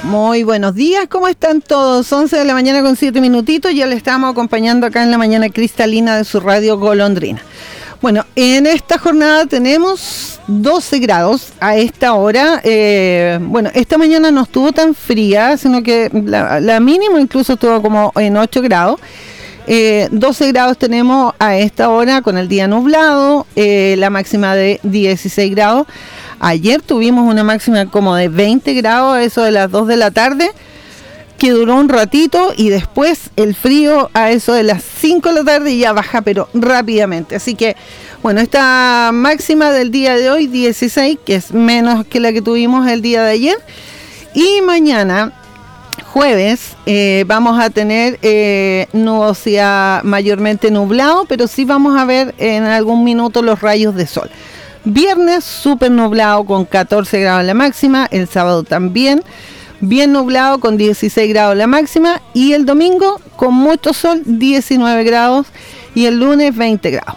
Muy buenos días, ¿cómo están todos? 11 de la mañana con 7 minutitos, ya le estamos acompañando acá en la mañana cristalina de su radio Golondrina. Bueno, en esta jornada tenemos 12 grados a esta hora. Bueno, esta mañana no estuvo tan fría, sino que la mínima incluso estuvo como en 8 grados. 12 grados tenemos a esta hora con el día nublado, la máxima de 16 grados. Ayer tuvimos una máxima como de 20 grados, eso de las 2 de la tarde, que duró un ratito y después el frío a eso de las 5 de la tarde ya baja, pero rápidamente. Así que, bueno, esta máxima del día de hoy, 16, que es menos que la que tuvimos el día de ayer. Y mañana, jueves, vamos a tener nubosidad mayormente nublado, pero sí vamos a ver en algún minuto los rayos de sol. Viernes súper nublado con 14 grados la máxima, el sábado también bien nublado con 16 grados la máxima y el domingo con mucho sol 19 grados y el lunes 20 grados.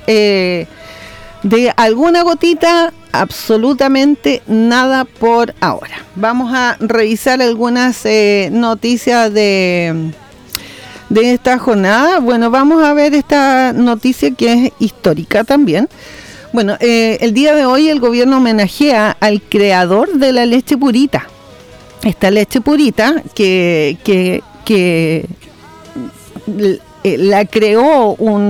De alguna gotita, absolutamente nada por ahora. Vamos a revisar algunas noticias de esta jornada. Bueno, vamos a ver esta noticia que es histórica también. Bueno, el día de hoy el gobierno homenajea al creador de la leche purita. Esta leche purita que la creó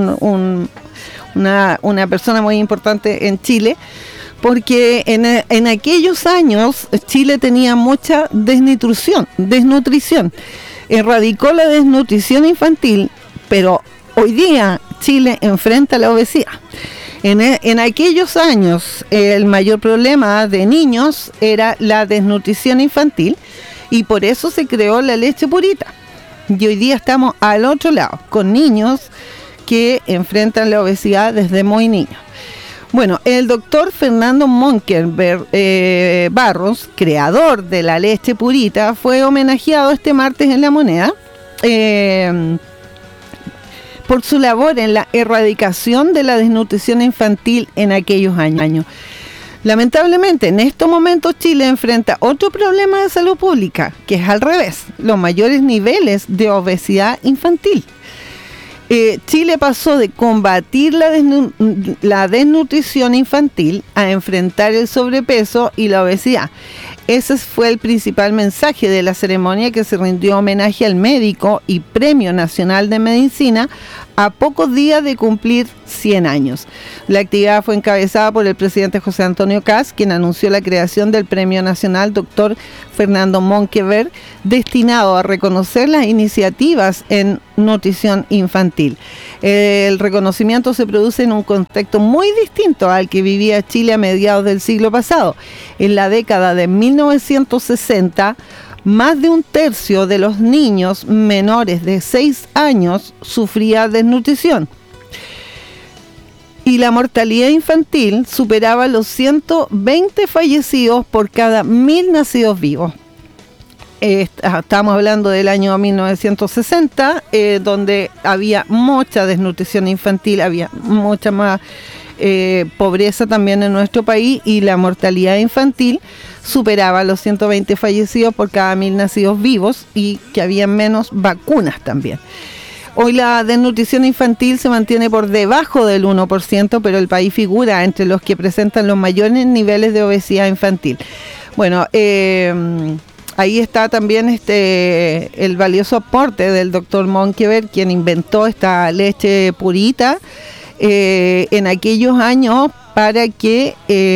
una persona muy importante en Chile, porque en aquellos años Chile tenía mucha desnutrición. Erradicó la desnutrición infantil, pero hoy día Chile enfrenta la obesidad. En aquellos años el mayor problema de niños era la desnutrición infantil y por eso se creó la leche purita. Y hoy día estamos al otro lado, con niños que enfrentan la obesidad desde muy niños. Bueno, el doctor Fernando Monkeberg Barros, creador de la leche purita, fue homenajeado este martes en La Moneda por su labor en la erradicación de la desnutrición infantil en aquellos años. Lamentablemente, en estos momentos Chile enfrenta otro problema de salud pública, que es al revés, los mayores niveles de obesidad infantil. Chile pasó de combatir la desnutrición infantil a enfrentar el sobrepeso y la obesidad. Ese fue el principal mensaje de la ceremonia que se rindió homenaje al médico y Premio Nacional de Medicina a pocos días de cumplir 100 años. La actividad fue encabezada por el presidente José Antonio Kast, quien anunció la creación del Premio Nacional Dr. Fernando Monkeberg, destinado a reconocer las iniciativas en nutrición infantil. El reconocimiento se produce en un contexto muy distinto al que vivía Chile a mediados del siglo pasado. En la década de 1960, más de un tercio de los niños menores de 6 años sufría desnutrición. Y la mortalidad infantil superaba los 120 fallecidos por cada 1.000 nacidos vivos. Estamos hablando del año 1960, donde había mucha desnutrición infantil, había mucha más pobreza también en nuestro país y la mortalidad infantil superaba los 120 fallecidos por cada 1.000 nacidos vivos y que había menos vacunas también. Hoy la desnutrición infantil se mantiene por debajo del 1%, pero el país figura entre los que presentan los mayores niveles de obesidad infantil. Bueno, ahí está también el valioso aporte del doctor Monkeberg, quien inventó esta leche purita en aquellos años para que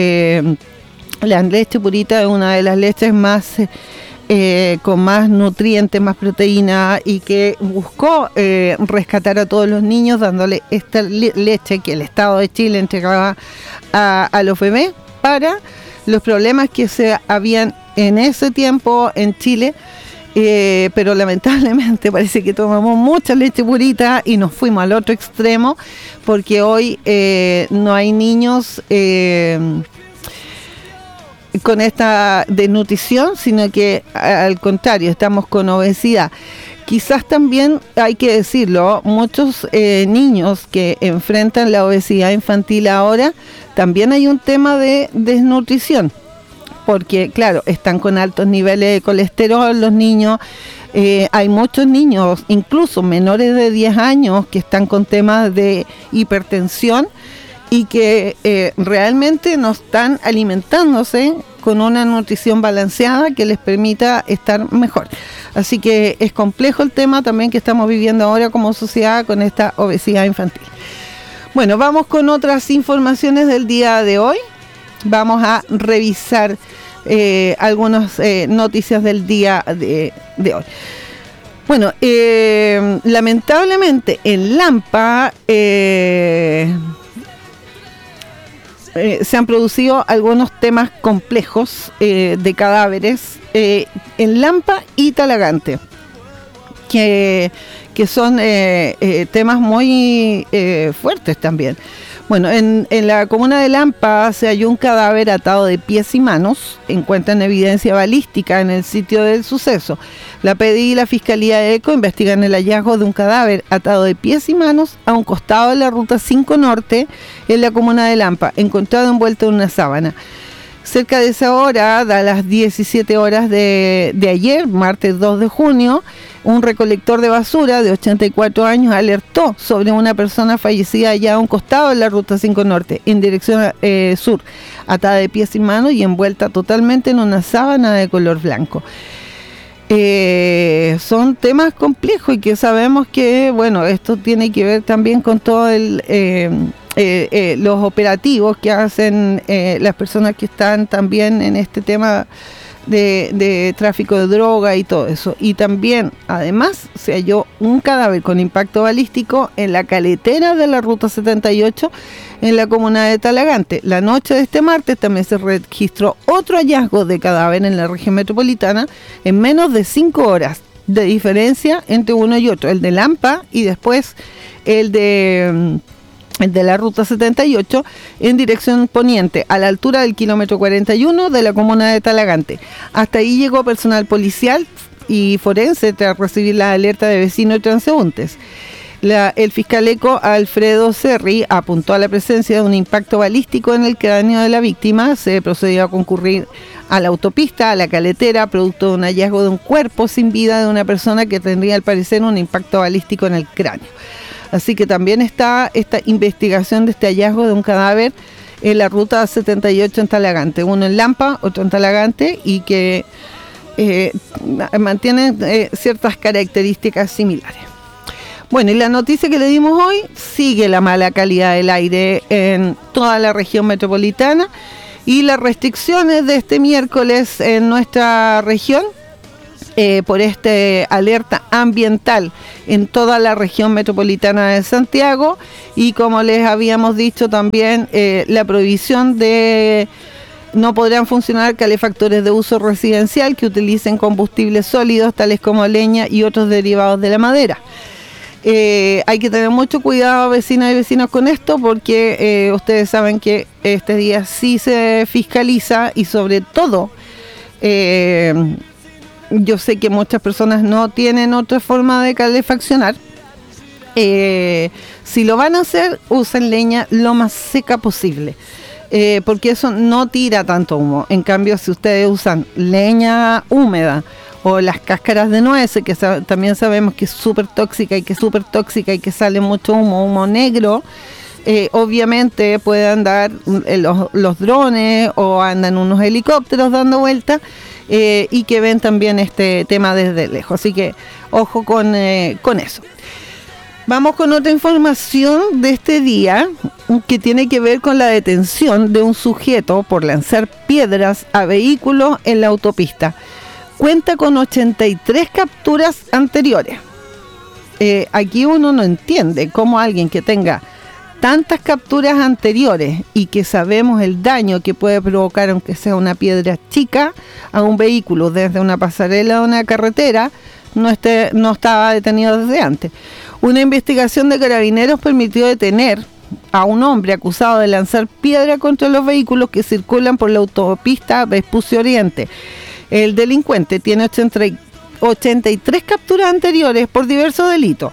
la leche purita es una de las leches más con más nutrientes, más proteína y que buscó rescatar a todos los niños dándole esta leche que el Estado de Chile entregaba a los bebés para los problemas que se habían en ese tiempo en Chile. Pero lamentablemente parece que tomamos mucha leche purita y nos fuimos al otro extremo porque hoy no hay niños con esta desnutrición, sino que al contrario, estamos con obesidad. Quizás también hay que decirlo, muchos niños que enfrentan la obesidad infantil ahora, también hay un tema de desnutrición, porque claro, están con altos niveles de colesterol los niños. Hay muchos niños, incluso menores de 10 años, que están con temas de hipertensión y que realmente no están alimentándose con una nutrición balanceada que les permita estar mejor. Así que es complejo el tema también que estamos viviendo ahora como sociedad con esta obesidad infantil. Bueno, vamos con otras informaciones del día de hoy. Vamos a revisar algunas noticias del día de hoy. Bueno, lamentablemente en Lampa se han producido algunos temas complejos de cadáveres en Lampa y Talagante, que son temas muy fuertes también. Bueno, en la comuna de Lampa se halló un cadáver atado de pies y manos. Encuentran evidencia balística en el sitio del suceso. La PDI y la Fiscalía de ECO investigan el hallazgo de un cadáver atado de pies y manos a un costado de la Ruta 5 Norte en la comuna de Lampa, encontrado envuelto en una sábana. Cerca de esa hora, a las 17 horas de ayer, martes 2 de junio, un recolector de basura de 84 años alertó sobre una persona fallecida allá a un costado de la Ruta 5 Norte, en dirección sur, atada de pies y manos y envuelta totalmente en una sábana de color blanco. Son temas complejos y que sabemos que, bueno, esto tiene que ver también con todo los operativos que hacen las personas que están también en este tema de tráfico de droga y todo eso. Y también, además, se halló un cadáver con impacto balístico en la caletera de la Ruta 78 en la comuna de Talagante. La noche de este martes también se registró otro hallazgo de cadáver en la región metropolitana en menos de 5 horas de diferencia entre uno y otro, el de Lampa y después el de la Ruta 78 en dirección poniente, a la altura del kilómetro 41 de la comuna de Talagante. Hasta ahí llegó personal policial y forense tras recibir la alerta de vecinos y transeúntes. El fiscal ECO Alfredo Serri apuntó a la presencia de un impacto balístico en el cráneo de la víctima. Se procedió a concurrir a la autopista, a la caletera, producto de un hallazgo de un cuerpo sin vida de una persona que tendría al parecer un impacto balístico en el cráneo. Así que también está esta investigación de este hallazgo de un cadáver en la Ruta 78 en Talagante, uno en Lampa, otro en Talagante, y que mantienen ciertas características similares. Bueno, y la noticia que le dimos hoy: sigue la mala calidad del aire en toda la región metropolitana y las restricciones de este miércoles en nuestra región por este alerta ambiental en toda la región metropolitana de Santiago, y como les habíamos dicho también la prohibición de no podrán funcionar calefactores de uso residencial que utilicen combustibles sólidos tales como leña y otros derivados de la madera. Hay que tener mucho cuidado, vecinas y vecinos, con esto, porque ustedes saben que este día sí se fiscaliza y sobre todo yo sé que muchas personas no tienen otra forma de calefaccionar. Si lo van a hacer, usen leña lo más seca posible, porque eso no tira tanto humo. En cambio, si ustedes usan leña húmeda o las cáscaras de nueces, que también sabemos que es súper tóxica y que sale mucho humo negro, obviamente puede andar los drones o andan unos helicópteros dando vueltas y que ven también este tema desde lejos. Así que ojo con eso. Vamos con otra información de este día que tiene que ver con la detención de un sujeto por lanzar piedras a vehículos en la autopista. Cuenta con 83 capturas anteriores. Aquí uno no entiende cómo alguien que tenga tantas capturas anteriores y que sabemos el daño que puede provocar, aunque sea una piedra chica, a un vehículo desde una pasarela o una carretera, no estaba detenido desde antes. Una investigación de Carabineros permitió detener a un hombre acusado de lanzar piedra contra los vehículos que circulan por la autopista Vespucio Oriente. El delincuente tiene 83 capturas anteriores por diversos delitos.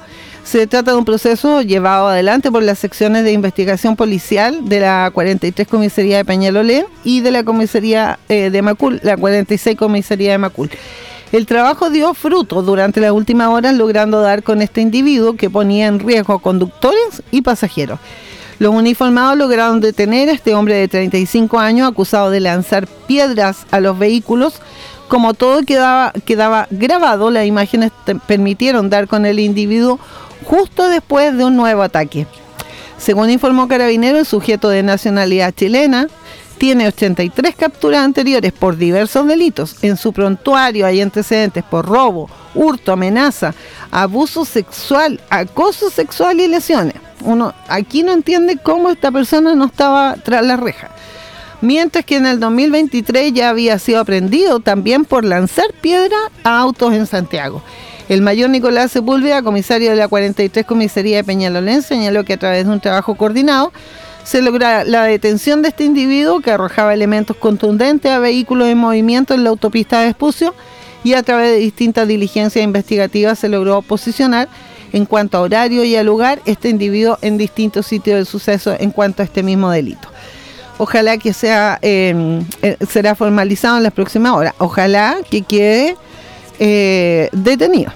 Se trata de un proceso llevado adelante por las secciones de investigación policial de la 43 Comisaría de Peñalolén y de la Comisaría de Macul, la 46 Comisaría de Macul. El trabajo dio fruto durante las últimas horas, logrando dar con este individuo que ponía en riesgo a conductores y pasajeros. Los uniformados lograron detener a este hombre de 35 años acusado de lanzar piedras a los vehículos. Como todo quedaba grabado, las imágenes permitieron dar con el individuo justo después de un nuevo ataque. Según informó Carabineros, el sujeto de nacionalidad chilena tiene 83 capturas anteriores por diversos delitos. En su prontuario hay antecedentes por robo, hurto, amenaza, abuso sexual, acoso sexual y lesiones. Uno aquí no entiende cómo esta persona no estaba tras la reja. Mientras que en el 2023 ya había sido aprehendido también por lanzar piedra a autos en Santiago. El mayor Nicolás Sepúlveda, comisario de la 43 Comisaría de Peñalolén, señaló que a través de un trabajo coordinado se logra la detención de este individuo que arrojaba elementos contundentes a vehículos en movimiento en la autopista de Vespucio, y a través de distintas diligencias investigativas se logró posicionar en cuanto a horario y a lugar este individuo en distintos sitios del suceso en cuanto a este mismo delito. Ojalá que será formalizado en las próximas horas. Ojalá que quede detenido.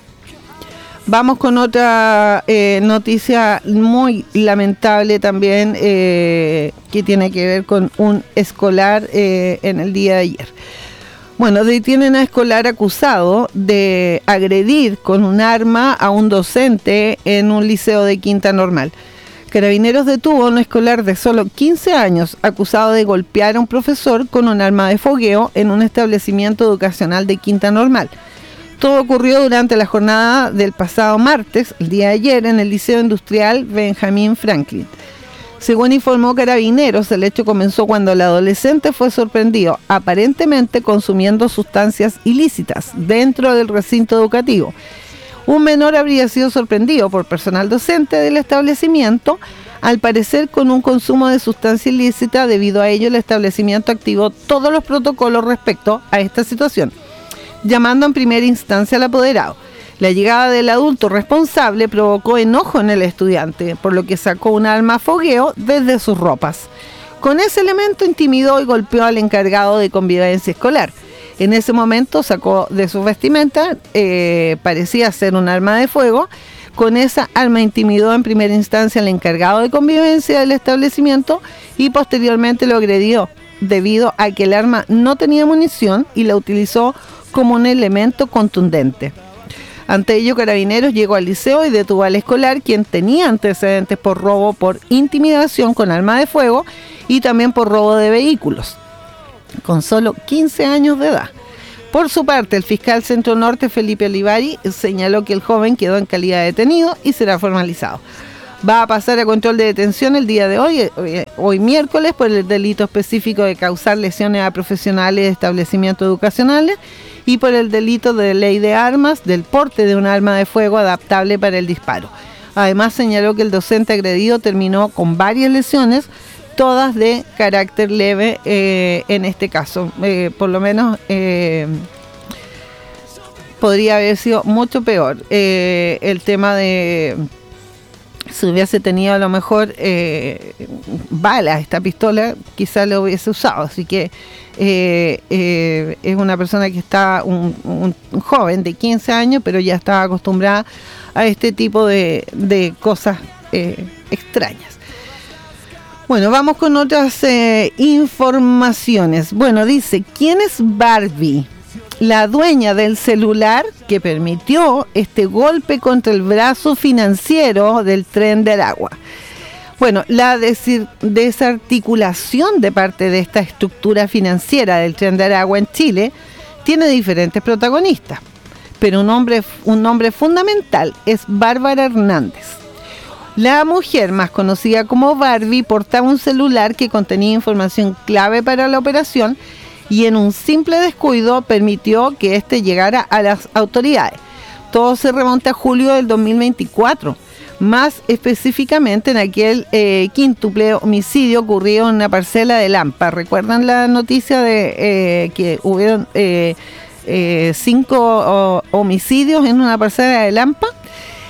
Vamos con otra noticia muy lamentable también, que tiene que ver con un escolar en el día de ayer. Bueno, detienen a escolar acusado de agredir con un arma a un docente en un liceo de Quinta Normal. Carabineros detuvo a un escolar de solo 15 años acusado de golpear a un profesor con un arma de fogueo en un establecimiento educacional de Quinta Normal. Todo ocurrió durante la jornada del pasado martes, el día de ayer, en el Liceo Industrial Benjamín Franklin. Según informó Carabineros, el hecho comenzó cuando el adolescente fue sorprendido, aparentemente consumiendo sustancias ilícitas dentro del recinto educativo. Un menor habría sido sorprendido por personal docente del establecimiento, al parecer con un consumo de sustancia ilícita. Debido a ello, el establecimiento activó todos los protocolos respecto a esta situación, llamando en primera instancia al apoderado. La llegada del adulto responsable provocó enojo en el estudiante, por lo que sacó un arma a fogueo desde sus ropas. Con ese elemento intimidó y golpeó al encargado de convivencia escolar. En ese momento sacó de su vestimenta, parecía ser un arma de fuego. Con esa arma intimidó en primera instancia al encargado de convivencia del establecimiento y posteriormente lo agredió, debido a que el arma no tenía munición y la utilizó como un elemento contundente. Ante ello, Carabineros llegó al liceo y detuvo al escolar, quien tenía antecedentes por robo por intimidación con arma de fuego y también por robo de vehículos, con solo 15 años de edad. Por su parte, el fiscal Centro Norte, Felipe Olivari, señaló que el joven quedó en calidad de detenido y será formalizado. Va a pasar a control de detención el día de hoy miércoles, por el delito específico de causar lesiones a profesionales de establecimientos educacionales y por el delito de ley de armas, del porte de un arma de fuego adaptable para el disparo. Además, señaló que el docente agredido terminó con varias lesiones, todas de carácter leve en este caso. Por lo menos podría haber sido mucho peor. El tema de... si hubiese tenido a lo mejor balas, esta pistola quizás lo hubiese usado. Así que es una persona que está, un joven de 15 años, pero ya estaba acostumbrada a este tipo de cosas extrañas. Bueno, vamos con otras informaciones. Bueno, dice, ¿quién es Barbie? La dueña del celular que permitió este golpe contra el brazo financiero del Tren de Aragua. Bueno, la desarticulación de parte de esta estructura financiera del Tren de Aragua en Chile tiene diferentes protagonistas, pero un nombre fundamental es Bárbara Hernández. La mujer, más conocida como Barbie, portaba un celular que contenía información clave para la operación y en un simple descuido permitió que éste llegara a las autoridades. Todo se remonta a julio del 2024, más específicamente en aquel quíntuple homicidio ocurrido en una parcela de Lampa. ¿Recuerdan la noticia de que hubieron 5 homicidios en una parcela de Lampa?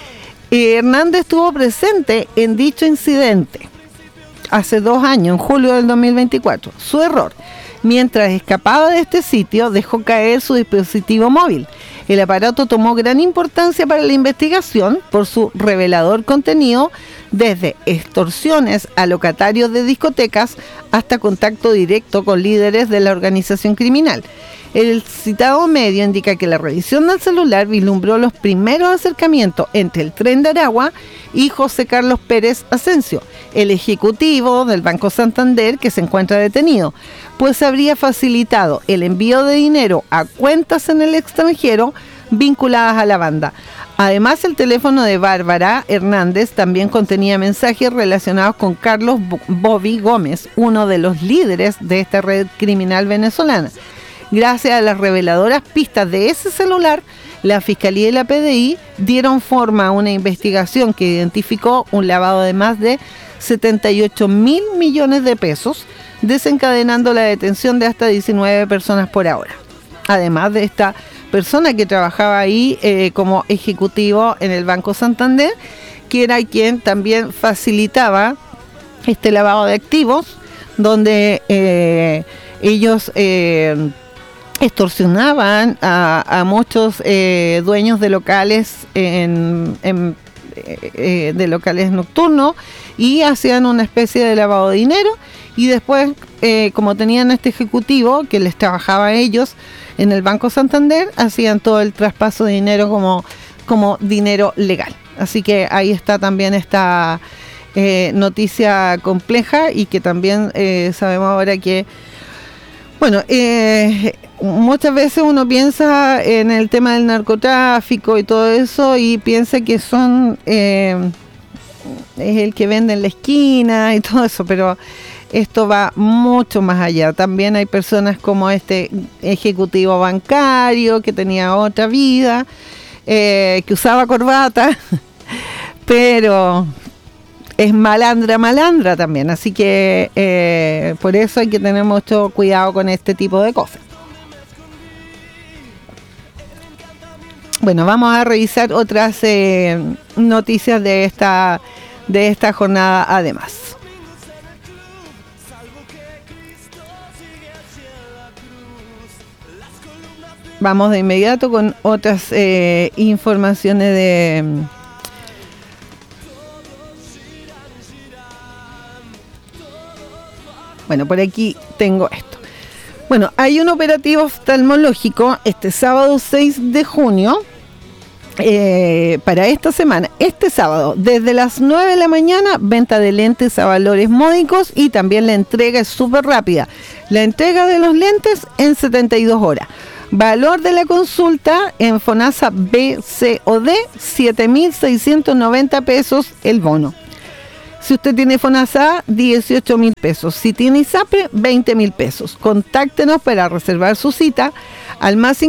Hernández estuvo presente en dicho incidente hace 2 años, en julio del 2024. Su error: mientras escapaba de este sitio, dejó caer su dispositivo móvil. El aparato tomó gran importancia para la investigación por su revelador contenido, desde extorsiones a locatarios de discotecas hasta contacto directo con líderes de la organización criminal. El citado medio indica que la revisión del celular vislumbró los primeros acercamientos entre el Tren de Aragua y José Carlos Pérez Asensio, el ejecutivo del Banco Santander que se encuentra detenido, pues habría facilitado el envío de dinero a cuentas en el extranjero vinculadas a la banda. Además, el teléfono de Bárbara Hernández también contenía mensajes relacionados con Carlos Bobby Gómez, uno de los líderes de esta red criminal venezolana. Gracias a las reveladoras pistas de ese celular, la Fiscalía y la PDI dieron forma a una investigación que identificó un lavado de más de 78.000 millones de pesos, desencadenando la detención de hasta 19 personas por ahora. Además de esta persona que trabajaba ahí como ejecutivo en el Banco Santander, que era quien también facilitaba este lavado de activos, donde ellos extorsionaban a muchos dueños de locales de locales nocturnos y hacían una especie de lavado de dinero, y después como tenían este ejecutivo que les trabajaba a ellos en el Banco Santander, hacían todo el traspaso de dinero como dinero legal. Así que ahí está también esta noticia compleja, y que también sabemos ahora que, bueno, muchas veces uno piensa en el tema del narcotráfico y todo eso, y piensa que son es el que vende en la esquina y todo eso, pero esto va mucho más allá. También hay personas como este ejecutivo bancario que tenía otra vida, que usaba corbata, pero es malandra también, así que por eso hay que tener mucho cuidado con este tipo de cosas. Bueno, vamos a revisar otras noticias de esta jornada además. Vamos de inmediato con otras informaciones de... Bueno, por aquí tengo esto. Bueno, hay un operativo oftalmológico este sábado 6 de junio para esta semana. Este sábado, desde las 9 de la mañana, venta de lentes a valores módicos, y también la entrega es súper rápida. La entrega de los lentes en 72 horas. Valor de la consulta en FONASA B, C o D, 7.690 pesos el bono. Si usted tiene FONASA, 18.000 pesos. Si tiene ISAPRE, 20.000 pesos. Contáctenos para reservar su cita al más